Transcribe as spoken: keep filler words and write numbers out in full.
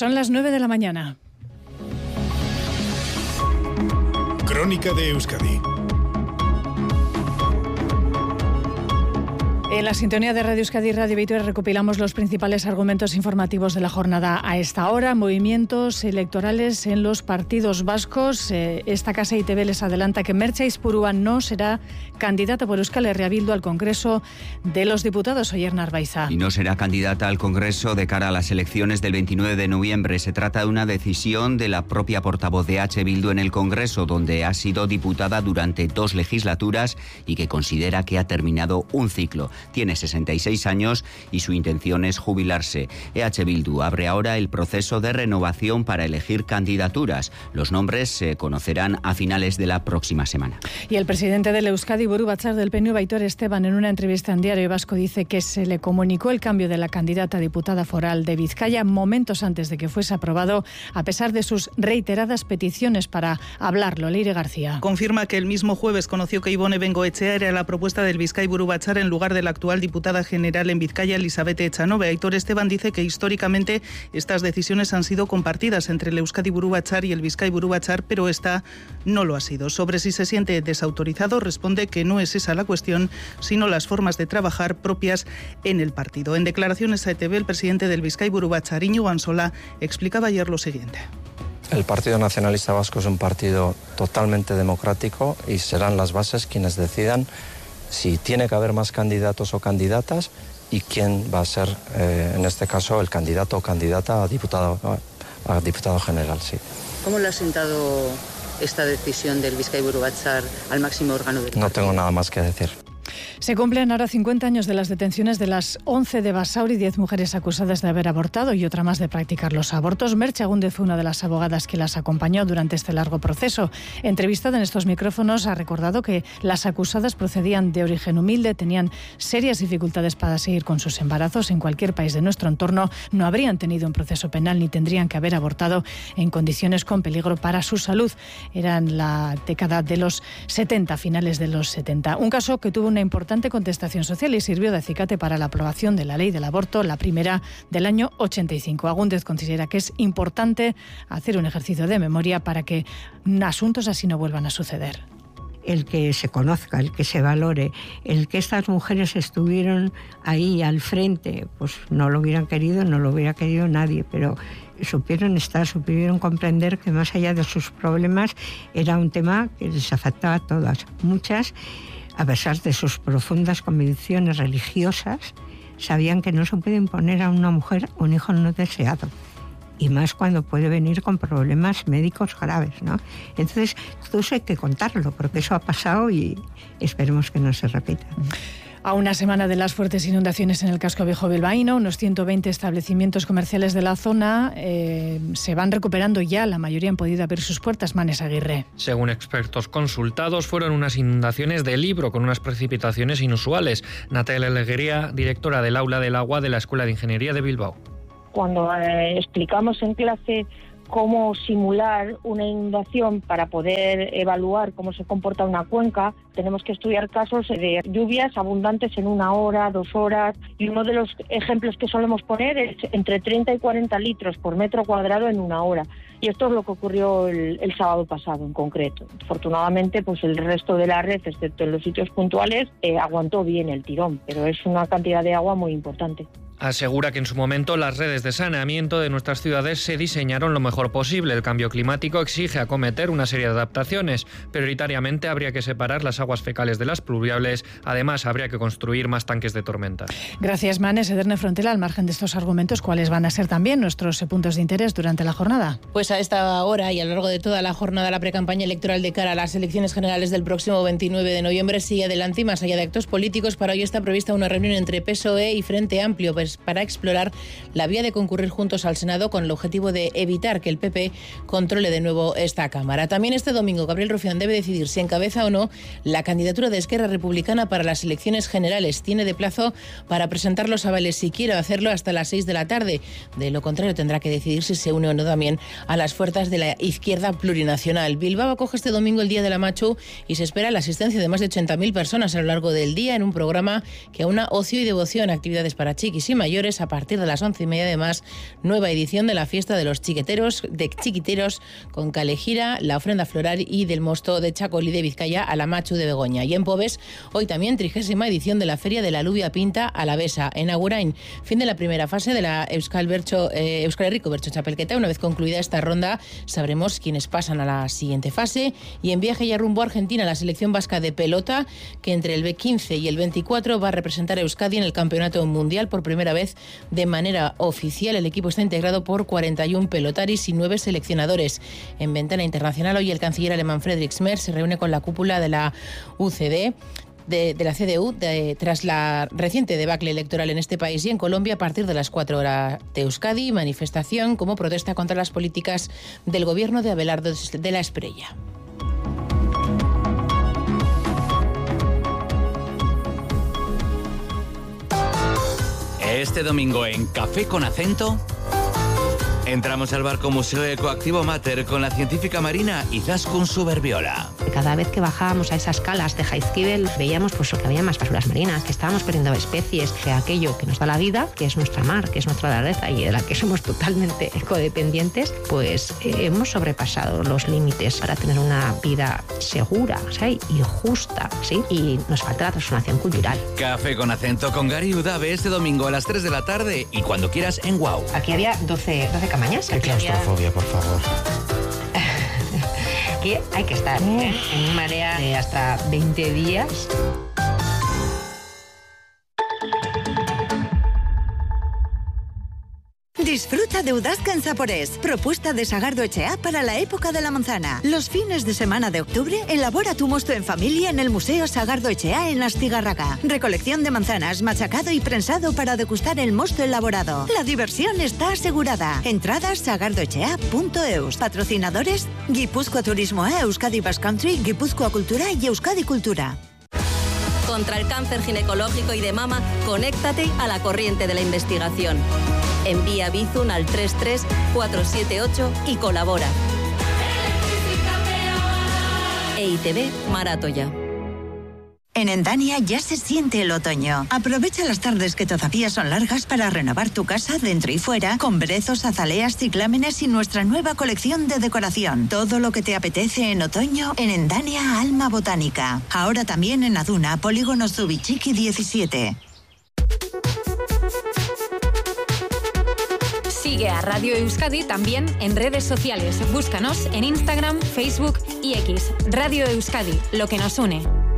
Son las nueve de la mañana. Crónica de Euskadi. En la sintonía de Radio Euskadi y Radio Vitoria recopilamos los principales argumentos informativos de la jornada a esta hora. Movimientos electorales en los partidos vascos. Eh, esta casa I T V les adelanta que Merche Aizpurua no será candidata por Euskal Herria Bildu al Congreso de los Diputados. Oyer Narbaiza. Y no será candidata al Congreso de cara a las elecciones del veintinueve de noviembre. Se trata de una decisión de la propia portavoz de H. Bildu en el Congreso, donde ha sido diputada durante dos legislaturas y que considera que ha terminado un ciclo. Tiene sesenta y seis años y su intención es jubilarse. E H. Bildu abre ahora el proceso de renovación para elegir candidaturas. Los nombres se conocerán a finales de la próxima semana. Y el presidente del Euskadi Buru Batzar del P N U, Aitor Esteban, en una entrevista en Diario Vasco dice que se le comunicó el cambio de la candidata a diputada foral de Vizcaya momentos antes de que fuese aprobado, a pesar de sus reiteradas peticiones para hablarlo. Leire García. Confirma que el mismo jueves conoció que Ibone Bengoechea era la propuesta del Bizkai Buru Batzar en lugar de la actual diputada general en Vizcaya, Elizabeth Echanove. Aitor Esteban dice que históricamente estas decisiones han sido compartidas entre el Euskadi Buru Batzar y el Bizkai Buru Batzar, pero esta no lo ha sido. Sobre si se siente desautorizado, responde que no es esa la cuestión, sino las formas de trabajar propias en el partido. En declaraciones a E T V, el presidente del Bizkai Buru Batzar, Iñigo Ansola, explicaba ayer lo siguiente. El Partido Nacionalista Vasco es un partido totalmente democrático y serán las bases quienes decidan si tiene que haber más candidatos o candidatas y quién va a ser, eh, en este caso, el candidato o candidata a diputado, a diputado general. Sí. ¿Cómo le ha sentado esta decisión del Bizkai Buru Batzar al máximo órgano del partido? No tengo nada más que decir. Se cumplen ahora cincuenta años de las detenciones de las once de Basauri, diez mujeres acusadas de haber abortado y otra más de practicar los abortos. Merche Agúndez fue una de las abogadas que las acompañó durante este largo proceso. Entrevistada en estos micrófonos, ha recordado que las acusadas procedían de origen humilde, tenían serias dificultades para seguir con sus embarazos. En cualquier país de nuestro entorno no habrían tenido un proceso penal ni tendrían que haber abortado en condiciones con peligro para su salud. Era en la década de los setenta, finales de los setenta. Un caso que tuvo una importante contestación social y sirvió de acicate para la aprobación de la ley del aborto, la primera del año ochenta y cinco. Agúndez considera que es importante hacer un ejercicio de memoria para que asuntos así no vuelvan a suceder. El que se conozca, el que se valore, el que estas mujeres estuvieron ahí al frente, pues no lo hubieran querido, no lo hubiera querido nadie, pero supieron estar, supieron comprender que más allá de sus problemas era un tema que les afectaba a todas. Muchas, a pesar de sus profundas convicciones religiosas, sabían que no se puede imponer a una mujer un hijo no deseado. Y más cuando puede venir con problemas médicos graves, ¿no? Entonces, todo eso hay que contarlo, porque eso ha pasado y esperemos que no se repita. A una semana de las fuertes inundaciones en el casco viejo bilbaíno, unos ciento veinte establecimientos comerciales de la zona eh, se van recuperando ya. La mayoría han podido abrir sus puertas. Manes Aguirre. Según expertos consultados, fueron unas inundaciones de libro con unas precipitaciones inusuales. Natalia Leguería, directora del Aula del Agua de la Escuela de Ingeniería de Bilbao. Cuando eh, explicamos en clase cómo simular una inundación para poder evaluar cómo se comporta una cuenca, tenemos que estudiar casos de lluvias abundantes en una hora, dos horas, y uno de los ejemplos que solemos poner es entre treinta y cuarenta litros por metro cuadrado en una hora. Y esto es lo que ocurrió el, el sábado pasado en concreto. Afortunadamente, pues el resto de la red, excepto en los sitios puntuales, eh, aguantó bien el tirón, pero es una cantidad de agua muy importante. Asegura que en su momento las redes de saneamiento de nuestras ciudades se diseñaron lo mejor posible. El cambio climático exige acometer una serie de adaptaciones. Prioritariamente habría que separar las aguas fecales de las pluviales. Además, habría que construir más tanques de tormenta. Gracias, Manes. Edurne Frontela, al margen de estos argumentos, ¿cuáles van a ser también nuestros puntos de interés durante la jornada? Pues a esta hora y a lo largo de toda la jornada, la precampaña electoral de cara a las elecciones generales del próximo veintinueve de noviembre sigue adelante y más allá de actos políticos. Para hoy está prevista una reunión entre P S O E y Frente Amplio pues, para explorar la vía de concurrir juntos al Senado con el objetivo de evitar que el P P controle de nuevo esta Cámara. También este domingo Gabriel Rufián debe decidir si encabeza o no la candidatura de Esquerra Republicana para las elecciones generales. Tiene de plazo para presentar los avales si quiere hacerlo hasta las seis de la tarde. De lo contrario tendrá que decidir si se une o no también a las fuerzas de la izquierda plurinacional. Bilbao acoge este domingo el Día de la Machu y se espera la asistencia de más de ochenta mil personas a lo largo del día en un programa que aúna ocio y devoción, actividades para chiquis y mayores a partir de las once y media. Además, nueva edición de la fiesta de los chiquiteros, de chiquiteros con Calejira, la ofrenda floral y del mosto de Chacolí de Vizcaya a la Machu de Begoña. Y en Pobes, hoy también trigésima edición de la Feria de la Alubia Pinta Alavesa en Agurain. Fin de la primera fase de la Euskal, Bercho, eh, Euskal Herriko Bercho Txapelketa. Una vez concluida esta ronda, sabremos quiénes pasan a la siguiente fase. Y en viaje ya rumbo a Argentina, la selección vasca de pelota, que entre el quince y el veinticuatro va a representar a Euskadi en el Campeonato Mundial por primera vez de manera oficial. El equipo está integrado por cuarenta y uno pelotaris y nueve seleccionadores. En ventana internacional, hoy el canciller alemán Friedrich Merz se reúne con la cúpula de la U C D. De, de la C D U, de, tras la reciente debacle electoral en este país y en Colombia, a partir de las cuatro horas de Euskadi, manifestación como protesta contra las políticas del gobierno de Abelardo de la Espriella. Este domingo en Café con Acento entramos al barco Museo Ecoactivo Mater con la científica marina Izaskun Suberbiola. Cada vez que bajábamos a esas calas de Jaizkibel veíamos pues, que había más basuras marinas, que estábamos perdiendo especies, que aquello que nos da la vida, que es nuestra mar, que es nuestra naturaleza y de la que somos totalmente codependientes, pues eh, hemos sobrepasado los límites para tener una vida segura, ¿sí? Y justa, ¿sí? Y nos falta la transformación cultural. Café con Acento con Gary Udave este domingo a las tres de la tarde y cuando quieras en Guau. Aquí había doce, doce camañas. Qué claustrofobia, por favor. Aquí hay que estar ¿eh? en una marea de hasta veinte días. Disfruta de Udazka en Zaporés, propuesta de Sagardo Echea para la época de la manzana. Los fines de semana de octubre, elabora tu mosto en familia en el Museo Sagardo Echea en Astigarraga. Recolección de manzanas, machacado y prensado para degustar el mosto elaborado. La diversión está asegurada. Entradas sagardoechea punto eus. Patrocinadores: Guipúzcoa Turismo A, Euskadi Basque Country, Guipúzcoa Cultura y Euskadi Cultura. Contra el cáncer ginecológico y de mama, conéctate a la corriente de la investigación. Envía Bizum al tres tres cuatro siete ocho y colabora. E I T B Maratoya. En Endania ya se siente el otoño. Aprovecha las tardes que todavía son largas para renovar tu casa dentro y fuera con brezos, azaleas, ciclámenes y nuestra nueva colección de decoración. Todo lo que te apetece en otoño en Endania Alma Botánica. Ahora también en Aduna, Polígono Zubichiki diecisiete. Sigue a Radio Euskadi también en redes sociales. Búscanos en Instagram, Facebook y X. Radio Euskadi, lo que nos une.